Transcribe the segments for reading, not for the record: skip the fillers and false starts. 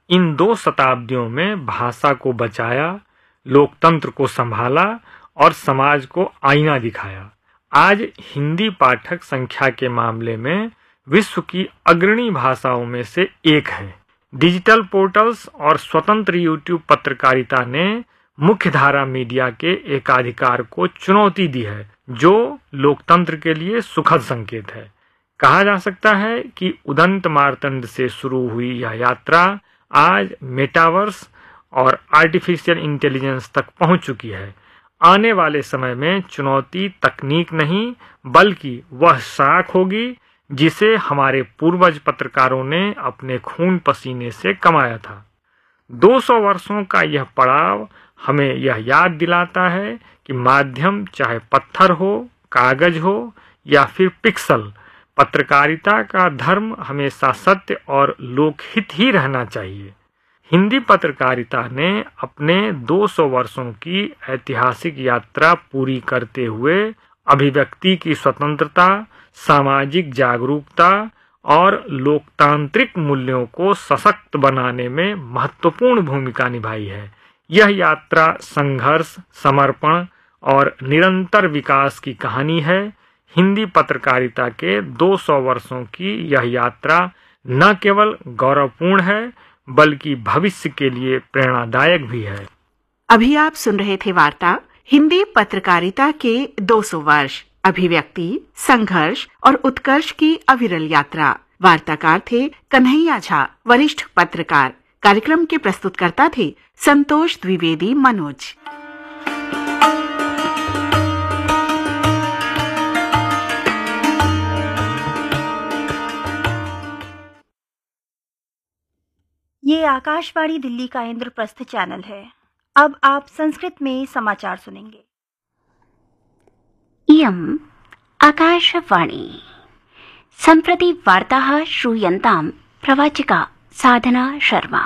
इन 2 शताब्दियों में भाषा को बचाया, लोकतंत्र को संभाला और समाज को आईना दिखाया। आज हिंदी पाठक संख्या के मामले में विश्व की अग्रणी भाषाओं में से एक है। डिजिटल पोर्टल्स और स्वतंत्र यूट्यूब पत्रकारिता ने मुख्यधारा मीडिया के एकाधिकार को चुनौती दी है, जो लोकतंत्र के लिए सुखद संकेत है। कहा जा सकता है कि उदंत मार्तंड से शुरू हुई यह यात्रा आज मेटावर्स और आर्टिफिशियल इंटेलिजेंस तक पहुंच चुकी है। आने वाले समय में चुनौती तकनीक नहीं बल्कि वह साख होगी जिसे हमारे पूर्वज पत्रकारों ने अपने खून पसीने से कमाया था। 200 वर्षों का यह पड़ाव हमें यह याद दिलाता है कि माध्यम चाहे पत्थर हो, कागज हो या फिर पिक्सल, पत्रकारिता का धर्म हमेशा सत्य और लोकहित ही रहना चाहिए। हिंदी पत्रकारिता ने अपने 200 वर्षों की ऐतिहासिक यात्रा पूरी करते हुए अभिव्यक्ति की स्वतंत्रता, सामाजिक जागरूकता और लोकतांत्रिक मूल्यों को सशक्त बनाने में महत्वपूर्ण भूमिका निभाई है। यह यात्रा संघर्ष, समर्पण और निरंतर विकास की कहानी है। हिंदी पत्रकारिता के 200 वर्षों की यह यात्रा न केवल गौरवपूर्ण है बल्कि भविष्य के लिए प्रेरणादायक भी है। अभी आप सुन रहे थे वार्ता हिंदी पत्रकारिता के 200 वर्ष, अभिव्यक्ति, संघर्ष और उत्कर्ष की अविरल यात्रा। वार्ताकार थे कन्हैया झा, वरिष्ठ पत्रकार। कार्यक्रम के प्रस्तुतकर्ता थे संतोष द्विवेदी, मनोज। ये आकाशवाणी दिल्ली का इंद्रप्रस्थ चैनल है। अब आप संस्कृत में समाचार सुनेंगे। इयम् आकाशवाणी। सम्प्रति वार्ताः श्रूयन्तां प्रवाचिका साधना शर्मा।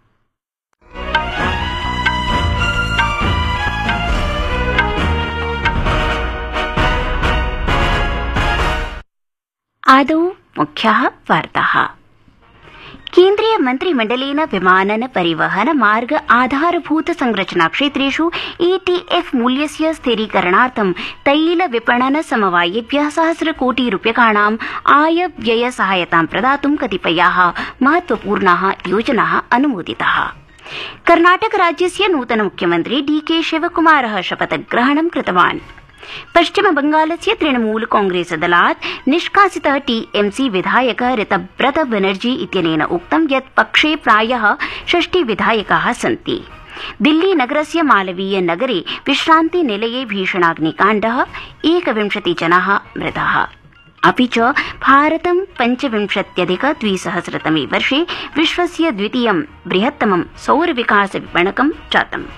आदौ मुख्याः वार्ताः। केन्द्रीय मंत्रिमंडलेन विमानन परिवहन मार्ग आधारभूत संरचना क्षेत्रेषु ETF मूल्यस्य स्थिरीकरणार्थं तैल विपणन समवायेभ्यः सहस्रकोटिरूप्यकाणाम् आय व्यय सहायतां प्रदातुं कतिपयाः महत्वपूर्णाः योजनाः अनुमोदिताः। कर्णाटक राज्यस्य नूतन मुख्यमन्त्री DK शिवकुमारः शपथग्रहणं कृतवान्। पश्चिम बंगालस्य तृणमूल कांग्रेस दलात् निष्कासितः TMC विधायकः ऋतव्रत बनर्जी इत्यनेन उक्तं यत् पक्षे प्रायः 60 विधायकाः सन्ति। दिल्ली नगरस्य मालवीय नगरे विश्रान्ति निलये भीषणाग्निकाण्डः, 21 जनाः मृताः। अपि च भारतं 25,200 तमे वर्षे विश्वस्य द्वितीयं बृहत्तमं सौर विकास विपणकं जातम्।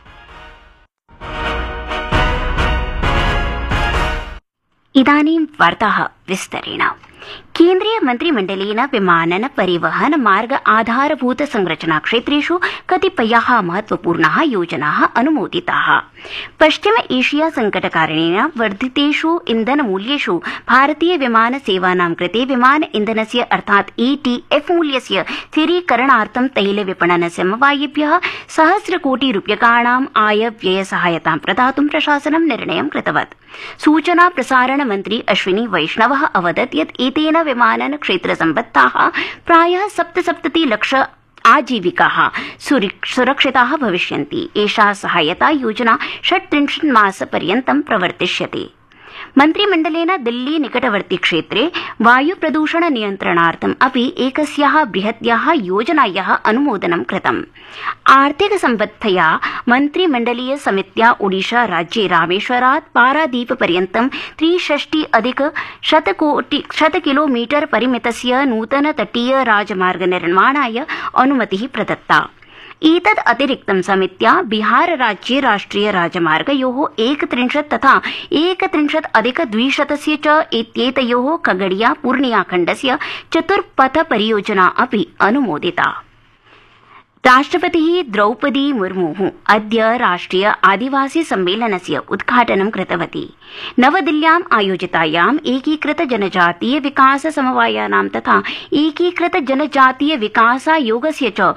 इदानीं वार्ताः विस्तरेण। केन्द्रीय मंत्रिमंडलेन विमानन परिवहन मार्ग आधारभूत संरचना क्षेत्रेषु कतिपयाः महत्वपूर्णाः योजनाः अनुमोदिताः। पश्चिम एशिया संकटकारणेन वर्धितेषु इंधन मूल्येषु भारतीय विमान सेवानां कृते विमान इंधनस्य अर्थात् ETF मूल्यस्य स्थिरीकरणार्थं तैल विपणन समवायेभ्यः सहस्रकोटिरूप्यकाणाम् आय व्यय सहायतां प्रदातुं प्रशासनं निर्णयं कृतवत्। सूचना प्रसारण मन्त्री अश्विनी वैष्णवः अवदत् यत् एतेन विमानन क्षेत्र सम्बद्धाः प्रायः 77 लाख आजीविकाः सुरक्षिताः भविष्यन्ति। एषा सहायता योजना 36 मासपर्यन्तं प्रवर्तिष्यते। मन्त्रिमण्डलेन दिल्ली निकटवर्ती क्षेत्रे वायु प्रदूषण नियन्त्रणार्थम् अपि एकस्याः बृहत्याः योजनायाः अनुमोदनं कृतम्। आर्थिक सम्बद्धया मन्त्रिमण्डलीय समित्या ओडिशा राज्ये रामेश्वरात् पारादीप पर्यन्तं 63,100 किलोमीटर परिमितस्य नूतन तटीय राजमार्ग निर्माणाय अनुमतिः प्रदत्ता। एतद् अतिरिक्तं समित्या बिहार राज्ये राष्ट्रिय राजमार्गयोः 31 तथा 31,200 च इत्येतयोः खगड़िया पूर्णिया खण्डस्य चतुर्पथ परियोजना अपि अनुमोदिता। राष्ट्रपतिः द्रौपदी मुर्मुः अद्य राष्ट्रिय आदिवासी सम्मेलनस्य उद्घाटनं कृतवती। नवदिल्ल्याम् आयोजितायाम् एकीकृत जनजातीय विकास समवायानां तथा एकीकृत जनजातीय विकासायोगस्य च